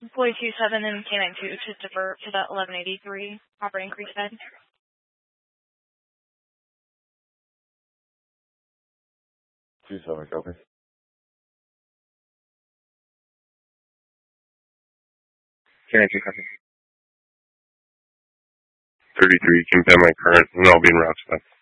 Employee 27 and K9 2 to divert to that 1183 operating Creekside. 27, copy. 10 copy. 33, confirm my current, and I'll be in route to that.